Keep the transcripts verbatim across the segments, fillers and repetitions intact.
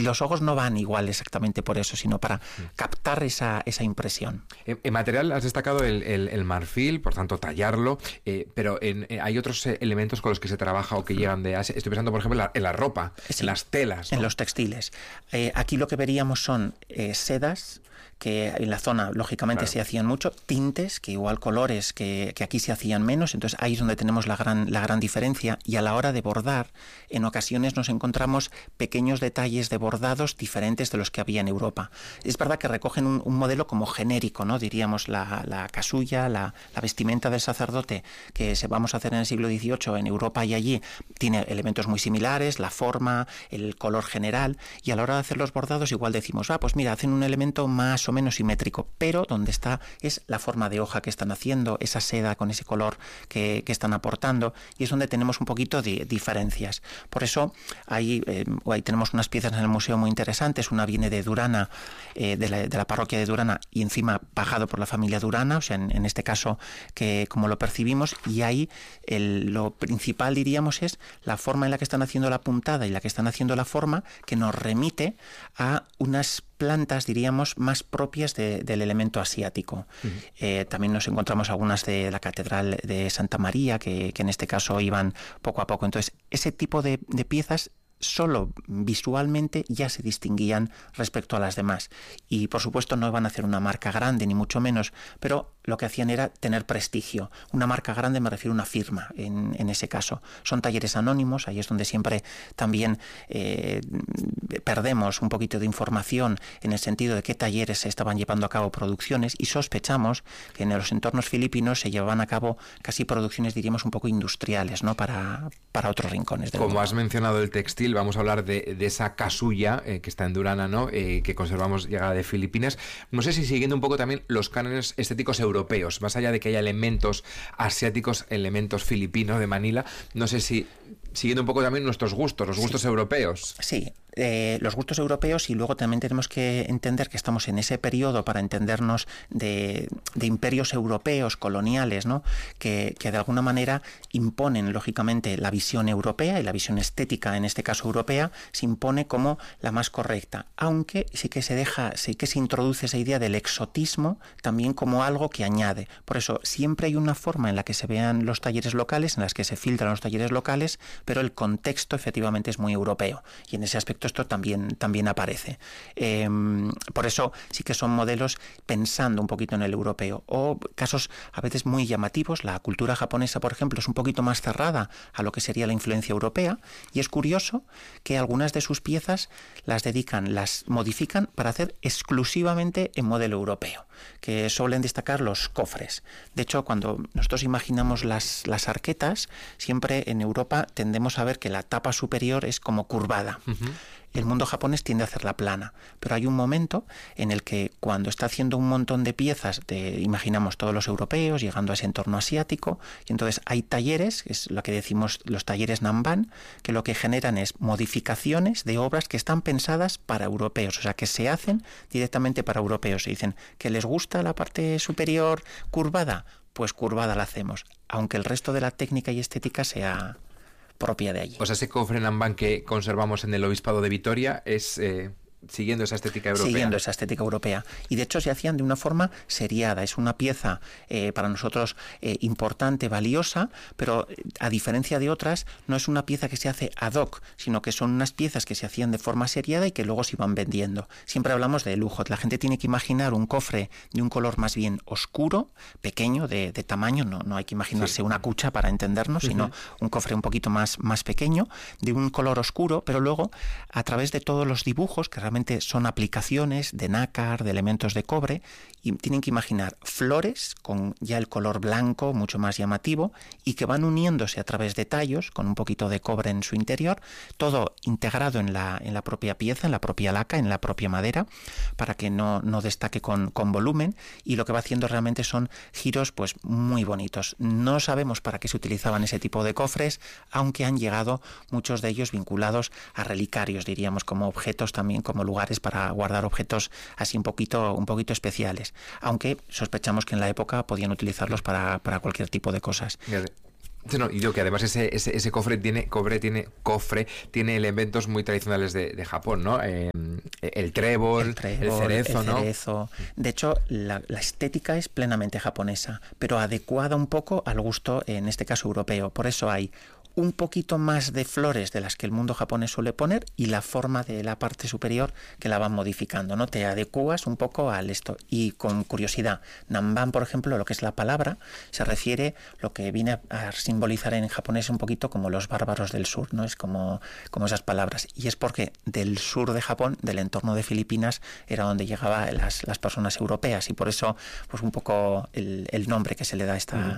los ojos no van igual exactamente por eso, sino para captar esa, esa impresión. En, en material has destacado el, el, el marfil, por tanto tallarlo, eh, pero en, eh, hay otros eh, elementos con los que se trabaja o que llegan de Asia. Estoy pensando, por ejemplo, en la, en la ropa, sí, en las telas, ¿no? En los textiles. Eh, aquí lo que veríamos son eh, sedas, que en la zona lógicamente claro. se hacían mucho, tintes, que igual colores que, que aquí se hacían menos, entonces ahí es donde tenemos la gran, la gran diferencia, y a la hora de bordar, en ocasiones nos encontramos pequeños detalles de bordados diferentes de los que había en Europa. Es verdad que recogen un, un modelo como genérico, ¿no? Diríamos la, la casulla, la, la vestimenta del sacerdote que se vamos a hacer en el siglo dieciocho en Europa y allí, tiene elementos muy similares, la forma, el color general, y a la hora de hacer los bordados igual decimos, ah, pues mira, hacen un elemento más o menos simétrico, pero donde está es la forma de hoja que están haciendo, esa seda con ese color que, que están aportando, y es donde tenemos un poquito de diferencias. Por eso ahí, eh, ahí tenemos unas piezas en el museo muy interesantes. Una viene de Durana, eh, de, la, de la parroquia de Durana, y encima bajado por la familia Durana, o sea, en, en este caso, que como lo percibimos, y ahí el, lo principal, diríamos, es la forma en la que están haciendo la puntada y la que están haciendo la forma, que nos remite a unas plantas, diríamos, más propias de, del elemento asiático. Uh-huh. Eh, también nos encontramos algunas de la Catedral de Santa María, que, que en este caso iban poco a poco. Entonces, ese tipo de, de piezas solo visualmente ya se distinguían respecto a las demás. Y por supuesto no iban a hacer una marca grande, ni mucho menos, pero lo que hacían era tener prestigio. Una marca grande me refiero a una firma, en, en ese caso. Son talleres anónimos, ahí es donde siempre también eh, perdemos un poquito de información en el sentido de qué talleres se estaban llevando a cabo producciones, y sospechamos que en los entornos filipinos se llevaban a cabo casi producciones, diríamos, un poco industriales, ¿no? Para, para otros rincones del mundo. Como has mencionado el textil, vamos a hablar de, de esa casulla eh, que está en Durana, ¿no? Eh, que conservamos llegada de Filipinas. No sé si siguiendo un poco también los cánones estéticos europeos, más allá de que haya elementos asiáticos, elementos filipinos de Manila, no sé si siguiendo un poco también nuestros gustos, los gustos sí. europeos. Sí, eh, los gustos europeos, y luego también tenemos que entender que estamos en ese periodo, para entendernos, de, de imperios europeos coloniales, ¿no? Que, que de alguna manera imponen lógicamente la visión europea, y la visión estética, en este caso europea, se impone como la más correcta, aunque sí que se deja, sí que se introduce esa idea del exotismo también como algo que añade. Por eso siempre hay una forma en la que se vean los talleres locales, en las que se filtran los talleres locales, pero el contexto efectivamente es muy europeo, y en ese aspecto esto también, también aparece. Eh, por eso sí que son modelos pensando un poquito en el europeo, o casos a veces muy llamativos. La cultura japonesa, por ejemplo, es un poquito más cerrada a lo que sería la influencia europea, y es curioso que algunas de sus piezas las dedican, las modifican para hacer exclusivamente en modelo europeo, que suelen destacar los cofres. De hecho, cuando nosotros imaginamos las, las arquetas, siempre en Europa tendemos a ver que la tapa superior es como curvada. Uh-huh. El mundo japonés tiende a hacerla plana, pero hay un momento en el que, cuando está haciendo un montón de piezas, de, imaginamos todos los europeos llegando a ese entorno asiático, y entonces hay talleres, que es lo que decimos los talleres Nanban, que lo que generan es modificaciones de obras que están pensadas para europeos, o sea, que se hacen directamente para europeos. Se dicen que les gusta la parte superior curvada, pues curvada la hacemos, aunque el resto de la técnica y estética sea propia de allí. O sea, ese cofre Nanban que conservamos en el Obispado de Vitoria es eh, siguiendo esa estética europea. Siguiendo esa estética europea. Y de hecho se hacían de una forma seriada. Es una pieza eh, para nosotros eh, importante, valiosa, pero a diferencia de otras, no es una pieza que se hace ad hoc, sino que son unas piezas que se hacían de forma seriada y que luego se iban vendiendo. Siempre hablamos de lujo. La gente tiene que imaginar un cofre de un color más bien oscuro, pequeño, de, de tamaño. No, no hay que imaginarse sí. una cucha para entendernos, uh-huh. sino un cofre un poquito más, más pequeño, de un color oscuro, pero luego, a través de todos los dibujos, que realmente son aplicaciones de nácar, de elementos de cobre, y tienen que imaginar flores con ya el color blanco mucho más llamativo, y que van uniéndose a través de tallos con un poquito de cobre en su interior, todo integrado en la, en la propia pieza, en la propia laca, en la propia madera, para que no, no destaque con, con volumen, y lo que va haciendo realmente son giros pues muy bonitos. No sabemos para qué se utilizaban ese tipo de cofres, aunque han llegado muchos de ellos vinculados a relicarios, diríamos, como objetos también, como lugares para guardar objetos así un poquito, un poquito especiales, aunque sospechamos que en la época podían utilizarlos para, para cualquier tipo de cosas. No, y digo que además ese, ese, ese cofre tiene cobre tiene cofre tiene elementos muy tradicionales de, de Japón, ¿no? Eh, el trébol, el, trébol, el cerezo, el ¿no? cerezo. De hecho, la, la estética es plenamente japonesa, pero adecuada un poco al gusto, en este caso europeo. Por eso hay un poquito más de flores de las que el mundo japonés suele poner y la forma de la parte superior que la van modificando, ¿no? Te adecuas un poco al esto. Y con curiosidad, Nanban, por ejemplo, lo que es la palabra, se refiere lo que viene a simbolizar en japonés un poquito como los bárbaros del sur, ¿no? Es como, como esas palabras. Y es porque del sur de Japón, del entorno de Filipinas, era donde llegaban las, las personas europeas y por eso, pues un poco el, el nombre que se le da a esta... Mm.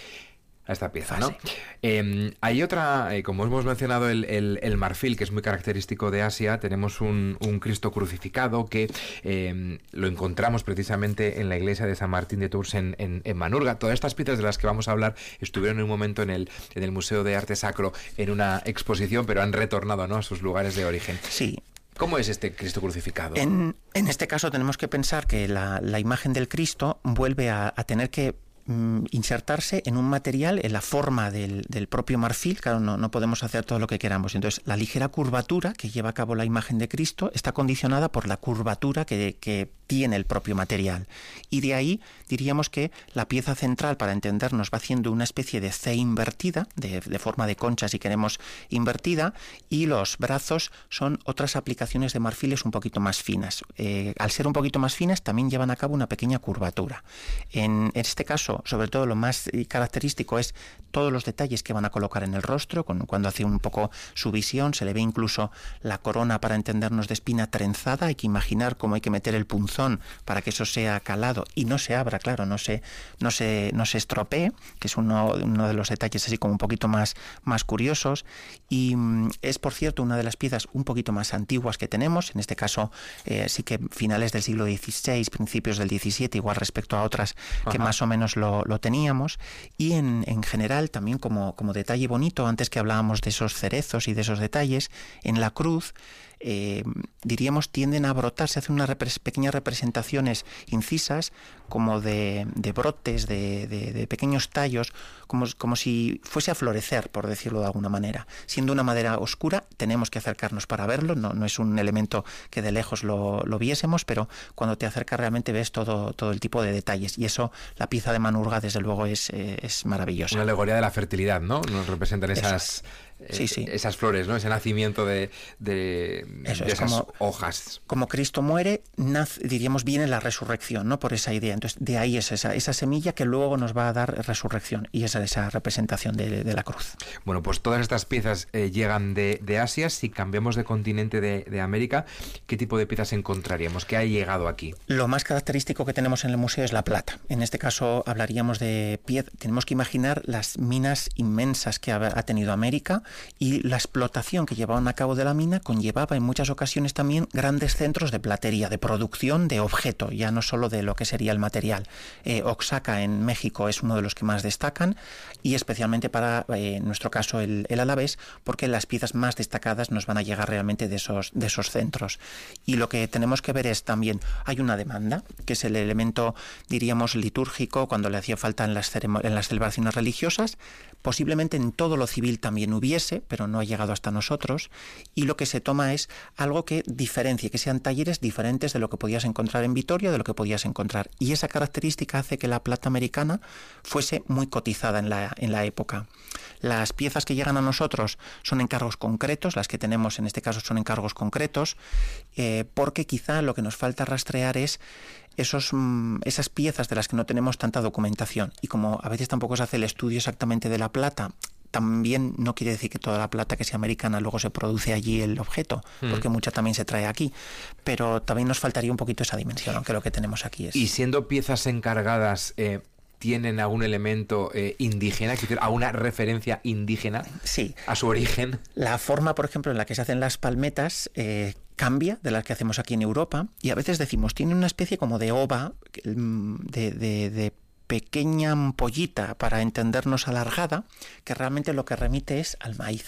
a esta pieza, ¿no? Eh, hay otra, eh, como hemos mencionado, el, el, el marfil, que es muy característico de Asia. Tenemos un, un Cristo crucificado que eh, lo encontramos precisamente en la iglesia de San Martín de Tours en, en, en Manurga. Todas estas piezas de las que vamos a hablar estuvieron en un momento en el, en el Museo de Arte Sacro en una exposición, pero han retornado, ¿no?, a sus lugares de origen. Sí. ¿Cómo es este Cristo crucificado? En, en este caso tenemos que pensar que la, la imagen del Cristo vuelve a, a tener que insertarse en un material en la forma del, del propio marfil. Claro, no, no podemos hacer todo lo que queramos. Entonces, la ligera curvatura que lleva a cabo la imagen de Cristo está condicionada por la curvatura que, que tiene el propio material. Y de ahí diríamos que la pieza central, para entendernos, va haciendo una especie de C invertida, de, de forma de concha, si queremos, invertida, y los brazos son otras aplicaciones de marfiles un poquito más finas. Eh, al ser un poquito más finas, también llevan a cabo una pequeña curvatura. En este caso, sobre todo lo más característico es todos los detalles que van a colocar en el rostro, cuando hace un poco su visión, se le ve incluso la corona, para entendernos, de espina trenzada. Hay que imaginar cómo hay que meter el punzón para que eso sea calado y no se abra, claro, no se, no se, no se estropee, que es uno, uno de los detalles así como un poquito más, más curiosos. Y es, por cierto, una de las piezas un poquito más antiguas que tenemos, en este caso eh, sí que finales del siglo dieciséis, principios del diecisiete, igual respecto a otras que Ajá. más o menos lo Lo, lo teníamos. Y en, en general, también como, como detalle bonito, antes que hablábamos de esos cerezos y de esos detalles, en la cruz eh, diríamos tienden a brotar, se hacen unas repre- pequeñas representaciones incisas como de, de brotes, de, de, de pequeños tallos, como, como si fuese a florecer, por decirlo de alguna manera. Siendo una madera oscura, tenemos que acercarnos para verlo, no, no es un elemento que de lejos lo, lo viésemos, pero cuando te acercas realmente ves todo, todo el tipo de detalles, y eso, la pieza de Manurga, desde luego, es, eh, es maravillosa. Una alegoría de la fertilidad, ¿no? Nos representan esas... Sí, sí. esas flores, ¿no? Ese nacimiento de, de, Eso de es, esas como, hojas. Como Cristo muere, nace, diríamos, viene la resurrección, ¿no? Por esa idea. Entonces, de ahí es esa, esa semilla que luego nos va a dar resurrección, y esa esa representación de, de la cruz. Bueno, pues todas estas piezas eh, llegan de, de Asia. Si cambiamos de continente de, de América, ¿qué tipo de piezas encontraríamos? ¿Qué ha llegado aquí? Lo más característico que tenemos en el museo es la plata. En este caso hablaríamos de piedra. Tenemos que imaginar las minas inmensas que ha, ha tenido América, y la explotación que llevaban a cabo de la mina conllevaba en muchas ocasiones también grandes centros de platería, de producción de objeto, ya no solo de lo que sería el material. Eh, Oaxaca, en México, es uno de los que más destacan, y especialmente para, eh, en nuestro caso, el, el Alavés, porque las piezas más destacadas nos van a llegar realmente de esos, de esos centros. Y lo que tenemos que ver es también, hay una demanda, que es el elemento, diríamos, litúrgico, cuando le hacía falta en las, ceremo- en las celebraciones religiosas. Posiblemente en todo lo civil también hubiese, pero no ha llegado hasta nosotros, y lo que se toma es algo que diferencie, que sean talleres diferentes de lo que podías encontrar en Vitoria, de lo que podías encontrar, y esa característica hace que la plata americana fuese muy cotizada en la, en la época. Las piezas que llegan a nosotros son encargos concretos, las que tenemos en este caso son encargos concretos, eh, porque quizá lo que nos falta rastrear es Esos, esas piezas de las que no tenemos tanta documentación, y como a veces tampoco se hace el estudio exactamente de la plata, también no quiere decir que toda la plata que sea americana luego se produce allí el objeto, mm. porque mucha también se trae aquí, pero también nos faltaría un poquito esa dimensión, aunque lo que tenemos aquí es... Y siendo piezas encargadas... Eh... ¿Tienen algún elemento eh, indígena, alguna referencia indígena sí. a su origen? La forma, por ejemplo, en la que se hacen las palmetas eh, cambia de las que hacemos aquí en Europa, y a veces decimos, tiene una especie como de ova, de, de, de pequeña ampollita, para entendernos alargada, que realmente lo que remite es al maíz,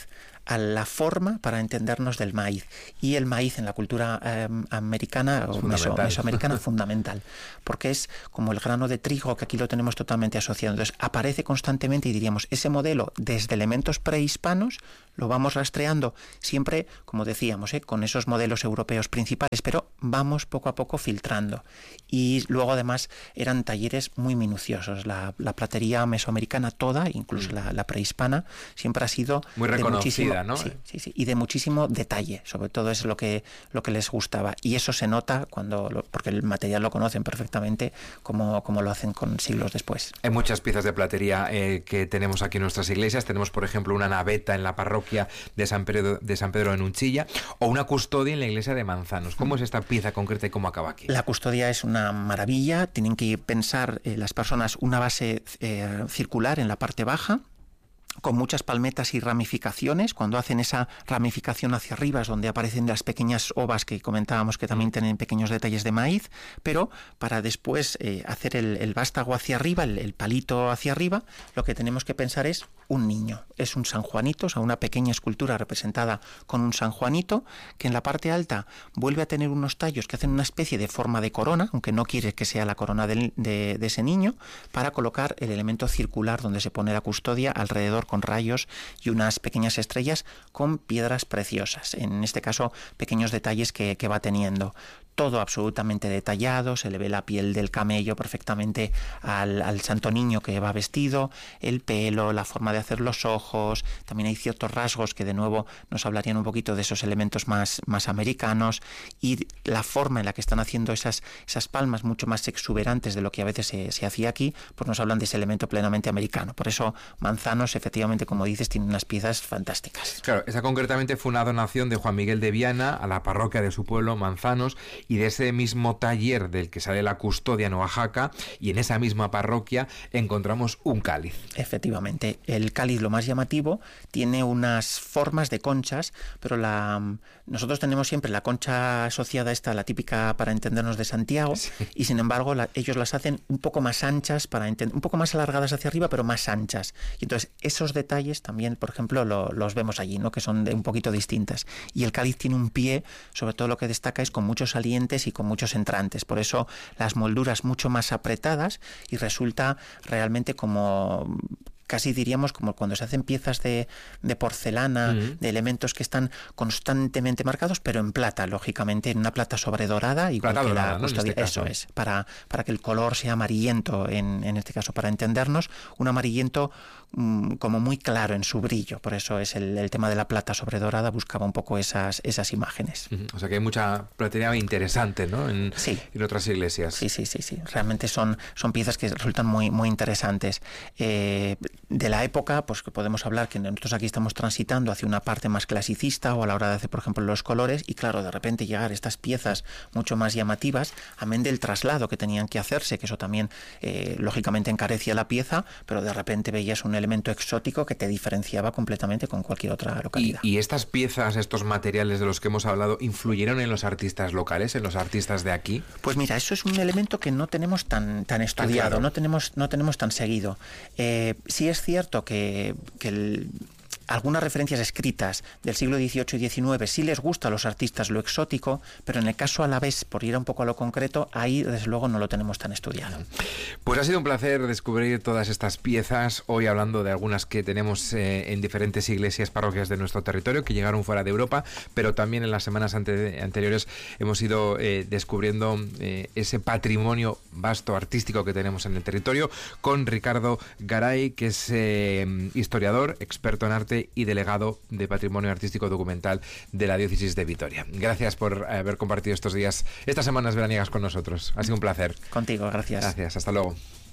a la forma, para entendernos, del maíz. Y el maíz en la cultura eh, americana o meso, mesoamericana fundamental, porque es como el grano de trigo, que aquí lo tenemos totalmente asociado. Entonces aparece constantemente y diríamos, ese modelo desde elementos prehispanos lo vamos rastreando siempre, como decíamos, ¿eh? con esos modelos europeos principales, pero vamos poco a poco filtrando. Y luego además eran talleres muy minuciosos. La, la platería mesoamericana toda, incluso mm. la, la prehispana, siempre ha sido muy reconocida, ¿no? Sí, sí, sí, y de muchísimo detalle, sobre todo es lo que, lo que les gustaba. Y eso se nota cuando, lo, porque el material lo conocen perfectamente, como, como lo hacen con siglos después. Hay muchas piezas de platería eh, que tenemos aquí en nuestras iglesias. Tenemos, por ejemplo, una naveta en la parroquia de San Pedro, de San Pedro en Unchilla, o una custodia en la iglesia de Manzanos. ¿Cómo es esta pieza concreta y cómo acaba aquí? La custodia es una maravilla. Tienen que pensar eh, las personas una base eh, circular en la parte baja, con muchas palmetas y ramificaciones. Cuando hacen esa ramificación hacia arriba es donde aparecen las pequeñas ovas que comentábamos, que también tienen pequeños detalles de maíz, pero para después eh, hacer el, el vástago hacia arriba, el, el palito hacia arriba, lo que tenemos que pensar es un niño. Es un San Juanito, o sea, una pequeña escultura representada con un San Juanito, que en la parte alta vuelve a tener unos tallos que hacen una especie de forma de corona, aunque no quiere que sea la corona de, de, de ese niño, para colocar el elemento circular donde se pone la custodia alrededor, con rayos y unas pequeñas estrellas con piedras preciosas, en este caso pequeños detalles que, que va teniendo. Todo absolutamente detallado, se le ve la piel del camello perfectamente al, al santo niño que va vestido, el pelo, la forma de hacer los ojos. También hay ciertos rasgos que de nuevo nos hablarían un poquito de esos elementos más, más americanos, y la forma en la que están haciendo esas, esas palmas mucho más exuberantes de lo que a veces se, se hacía aquí, pues nos hablan de ese elemento plenamente americano. Por eso Manzanos, efectivamente, como dices, tiene unas piezas fantásticas. Claro, esa concretamente fue una donación de Juan Miguel de Viana a la parroquia de su pueblo, Manzanos, y de ese mismo taller del que sale la custodia en Oaxaca, y en esa misma parroquia encontramos un cáliz. Efectivamente, el cáliz, lo más llamativo, tiene unas formas de conchas, pero la nosotros tenemos siempre la concha asociada a esta, la típica para entendernos de Santiago, sí. y sin embargo la, ellos las hacen un poco más anchas, para enten, un poco más alargadas hacia arriba, pero más anchas. Y entonces esos detalles también, por ejemplo, lo, los vemos allí, ¿no? Que son de un poquito distintas. Y el cáliz tiene un pie, sobre todo lo que destaca es con muchos salientes y con muchos entrantes. Por eso las molduras mucho más apretadas, y resulta realmente como... casi diríamos como cuando se hacen piezas de, de porcelana, uh-huh. de elementos que están constantemente marcados, pero en plata, lógicamente, en una plata sobredorada, igual plata que dorada, la custodia. ¿No? En este Eso es, para, para que el color sea amarillento, en, en este caso, para entendernos, un amarillento um, como muy claro en su brillo. Por eso es el, el tema de la plata sobredorada, buscaba un poco esas, esas imágenes. Uh-huh. O sea que hay mucha platería interesante, ¿no? En, sí. en otras iglesias. Sí, sí, sí, sí. Realmente son, son piezas que resultan muy, muy interesantes. Eh, De la época, pues que podemos hablar que nosotros aquí estamos transitando hacia una parte más clasicista, o a la hora de hacer, por ejemplo, los colores, y claro, de repente llegar estas piezas mucho más llamativas, amén del traslado que tenían que hacerse, que eso también eh, lógicamente encarecía la pieza, pero de repente veías un elemento exótico que te diferenciaba completamente con cualquier otra localidad. ¿Y, y estas piezas, estos materiales de los que hemos hablado, influyeron en los artistas locales, en los artistas de aquí? Pues mira, eso es un elemento que no tenemos tan, tan estudiado, ah, claro. no tenemos, no tenemos tan seguido. Eh, sí es cierto que, que el, algunas referencias escritas del siglo dieciocho y diecinueve sí les gusta a los artistas lo exótico, pero en el caso a la vez, por ir un poco a lo concreto, ahí desde luego no lo tenemos tan estudiado. Pues ha sido un placer descubrir todas estas piezas, hoy hablando de algunas que tenemos eh, en diferentes iglesias, parroquias de nuestro territorio, que llegaron fuera de Europa, pero también en las semanas ante, anteriores hemos ido eh, descubriendo eh, ese patrimonio vasto artístico que tenemos en el territorio, con Ricardo Garay, que es eh, historiador, experto en arte y delegado de Patrimonio Artístico Documental de la Diócesis de Vitoria. Gracias por haber compartido estos días, estas semanas veraniegas con nosotros. Ha sido un placer. Contigo, gracias. Gracias, hasta luego.